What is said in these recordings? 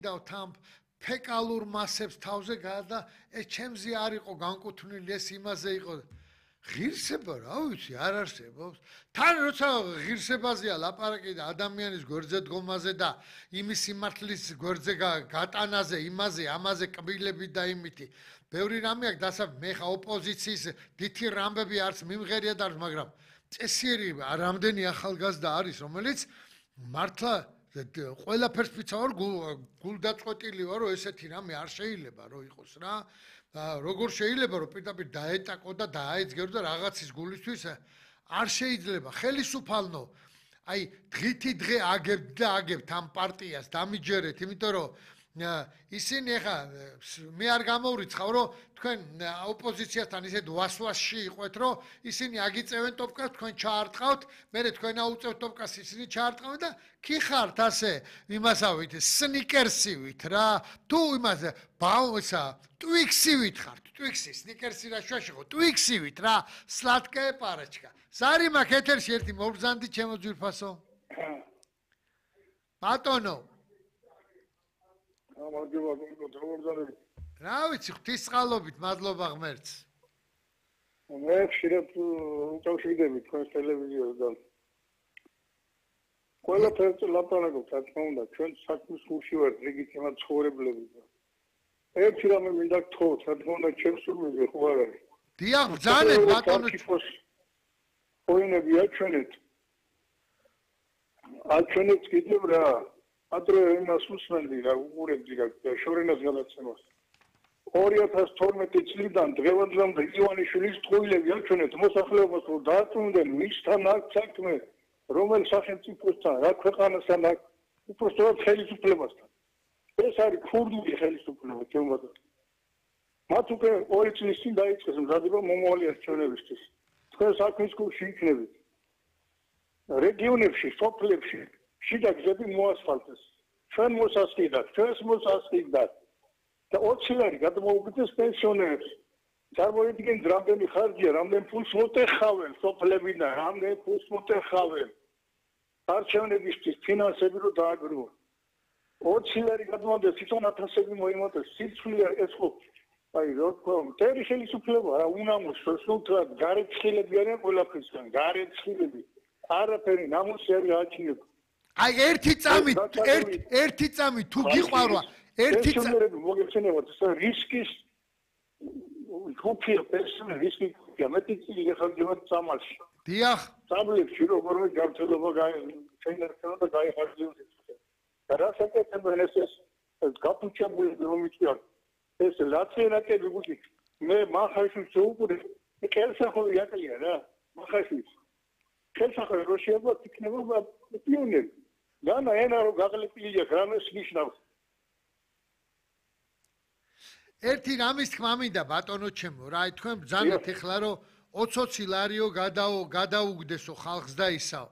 და თან ფეკალურ მასებს თავზე გადა ეს ჩემზე არ იყო განკუთვნილი ეს იმაზე იყო ღირსება რა ვიცი არ არსებობს თან როცა ღირსებაზეა ლაპარაკი და ადამიანის გვერდზე დგომაზე და იმის სიმართლის გვერდზე გატანაზე იმაზე ამაზე კბილები და იმითი ბევრი რამე აქვს დასა მე ხა ოპოზიციის დითი რამბები არც მიმღერია და მაგრამ წესიერი რამდენი ახალგაზრდა არის რომელიც მართლა ყველაფერს ვიცავარ გულდაწყვეტილი ვარ რომ ესეთი რამე არ შეიძლება რომ იყოს რა როგორ შეიძლება რომ პირდაპირ დაეტაკო და დააეძგერო და რაღაცის გულისთვის არ შეიძლება ხელისუფალნო აი დღითი დღე აგებთ და აგებთ ამ პარტიას დამიჯერეთ იმიტომ რომ ისინი ხა მე არ გამოვრიცხავ რომ თქვენ ოპოზიციასთან ისეთ ვასვასში იყვეთ რომ ისინი აგიწევენ ტოპკას თქვენ ჩაარტყავთ მე თქვენ აუწევთ ტოპკას ისინი ჩაარტყავენ და კი ხართ ასე იმასავით სნიკერსივით რა თუ იმაზე ბაუსა ტვიქსივით ხართ ტვიქსი სნიკერსი რა შუაშიღო ტვიქსივით რა სლატკე პარაჩკა ზარი მაქვს ეთერში ერთი მობრძანდი ჩემო ძვირფასო ბატონო რა ვიცი ღვთისწყალობით მადლობა ღმერთს მე ხშირად უკავშირდები თქვენს ტელევიზიასთან ყველაფერს ლაპარაკობთ რა თქმა უნდა ჩვენ საქმის გულში ვართ ლეგიტიმად ცხოვრებლები ერთი რამე მინდა გთხოვოთ რა თქმა უნდა ჩემს სურვილზე ხო არ არის დიახ ბრძანეთ ბატონო ოინები აჩვენეთ კიდევ რა ადრე იმას უსმენდი რა უყურებდი რა შორენას გადაცემას 2012 წლიდან დღევანდლამდე ივანიშვილის ტყუილები აჩვენეთ მოსახლეობას რომ დააწუნდნენ მისთან აქ საქმე რომელ სახელმწიფოსთან რა ქვეყანასთან აქ უბრალოდ ხელისუფლებასთან ეს არის ქურდული ხელისუფლება ჩემბატონო მათ უკვე 2 წლის წინ დაიწყეს მზადება მომავალი არჩევნებისთვის თქვენ საქმის გულში იქნებით რეგიონებში სოფლებში შიდა გზები მოასფალტეს ჩვენ მოსასყიდათ ჩვენს მოსასყიდათ და 20 ლარი გადმოუგდეს პენსიონერებს წარმოიდგინეთ რამდენი ხარჯია რამდენ ფულს მოტეხავენ სოფლებიდან რამდენ ფულს მოტეხავენ არჩევნებისთვის ფინანსები რო დააგროვონ 20 ლარი გადმოუგდეს თვითონ ათასები მოიმატეს სიცვლია ეს ხო აი რო თქო მტერი ხელისუფლება რა უნამოს სულთად გარეცხილები არიან ყველაფრისგან გარეცხილები არაფერი ნამუსი არ გააჩნიებს აი ერთი წამი თუ გიყვარვა ერთი წამი მოგეხსენებათ ეს რისკის კოპია პერსონალ რისკი გამეტილი ხარჯებად წამალში დიახ წამლებში როგორ გავრცელება გაიხარჯება და გაიხარჯება და რა საკეთებენ ეს გაფუჩებული რომ იწვია ეს ლაცენაკები გული მე მახაშის უყურე კელსახო იაკლია რა მახაშის კელსახო როშიაბა იქნება პიონერი განა ენა რო გაღლეპილია გრამეს ნიშნავს ერთი რამის თქმა მინდა ბატონო ჩემო რა თქვენ ბრძანეთ ეხლა რომ 20 ლარიო გადაუგდესო ხალხს და ისაო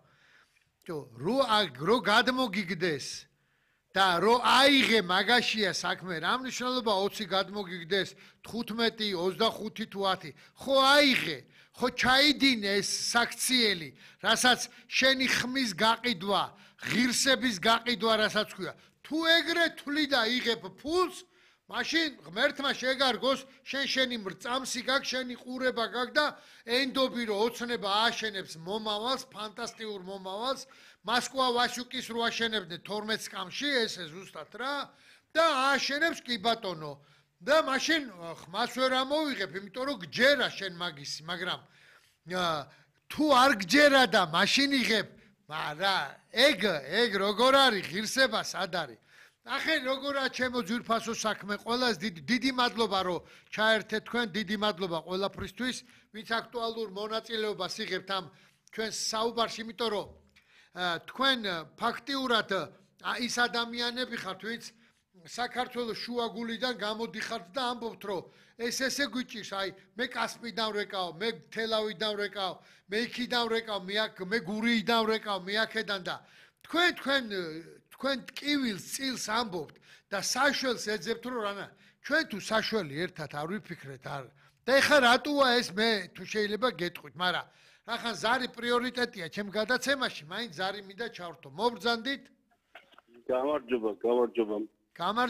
რო გადმოგიგდეს და რო აიღე მაგაშია საქმე რა მნიშვნელობა 20 გადმოგიგდეს 15 25 თუ 10 ხო აიღე ხო ჩაიდინე ეს საქციელი რასაც შენი ხმის გაყიდვა ღირსების გაყიდვა რასაც ქვია თუ ეგრე თვლი და იღებ ფულს მაშინ ღმერთმა შეგარგოს შენი მრწამსი გაქვს შენი ყურება გაქვს და ენდობი რომ ოცნება ააშენებს მომავალს ფანტასტიკურ მომავალს მოსკვა ვაშუკის რო აშენებდნენ 12 წამში ესე ზუსტად რა და ააშენებს კი ბატონო და მაშინ ხმას ვერ ამოვიღებ იმიტომ რომ გჯერა შენ მაგისი მაგრამ თუ არ გჯერა და მაშინ იღებ მარა ეგ როგორ არის ღირსება სად არის ახე როგორა ჩემო ძვირფასო საქმე ყველას დიდი მადლობა რომ ჩაერთეთ თქვენ დიდი მადლობა ყველაფრისთვის ვინც აქტუალურ მონაწილეობას იღებთ ამ ჩვენს საუბარში იმიტომ რომ თქვენ ფაქტიურად ის ადამიანები ხართ ვინც საქართველოს შუაგულიდან გამოდიხართ და ამბობთ რომ ესე გვიჭირს აი მე კასპიდან ვრეკავ მე თელავიდან ვრეკავ მე იქიდან ვრეკავ მე გურიიდან ვრეკავ მე აქედან და თქვენ ტკივილს წილს ამბობთ და საშველს ეძებთ რომ რანა ჩვენ თუ საშველი ერთად არ ვიფიქრეთ არ და ეხლა რატოა ეს მე თუ შეიძლება გეტყვით მაგრამ რახან ზარი პრიორიტეტია ჩემ გადაცემაში მაინც ზარი მინდა ჩავრთო მობრძანდით გამარჯობა გამარჯობა